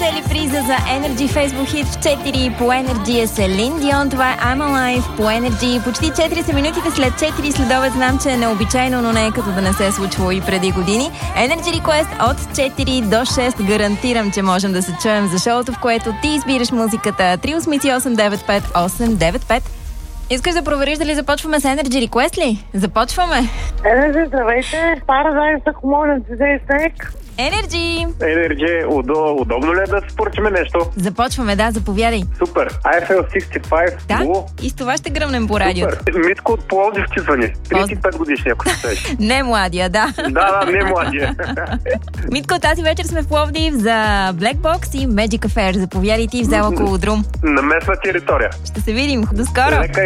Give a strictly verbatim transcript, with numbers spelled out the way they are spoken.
спечели приза за Energy Facebook Hit в четири по Energy е Селин Дион. Това е I'm Alive по Energy. Почти четиридесет минутите след четири следобед. Знам, че е необичайно, но не е като да не се е случвало и преди години. Energy Request от четири до шест. Гарантирам, че можем да се чуем за шоуто, в което ти избираш музиката. три осем осем девет пет осем девет пет. Искаш да провериш дали започваме с Energy Request ли? Започваме! Energy, здравейте! Paradise, ако може да се снег. Energy! Energy, удо, удобно ли е да споръчим нещо? Започваме, да, заповядай. Супер! ай еф ел шестдесет и пет. Да, Blue. и с това ще гръмнем по радиото. Супер! Митко от Пловдив ти звъни. тридесет и пет годишни, ако се сеш. Не младия, да. Да, да, не младия. Митко, тази вечер сме в Пловдив за Black Box и Magic Affair. Заповядай ти в зала Колодрум. На местна територия. Ще се видим. До скоро! Лека